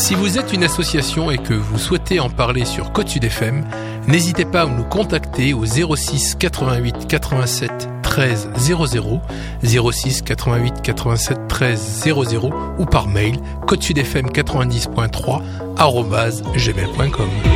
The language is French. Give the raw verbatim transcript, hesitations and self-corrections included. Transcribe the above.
Si vous êtes une association et que vous souhaitez en parler sur Côte Sud F M, n'hésitez pas à nous contacter au zéro six quatre-vingt-huit quatre-vingt-sept treize zéro zéro, zéro six quatre-vingt-huit quatre-vingt-sept treize zéro zéro ou par mail côte sud f m quatre-vingt-dix point trois arobase gmail point com.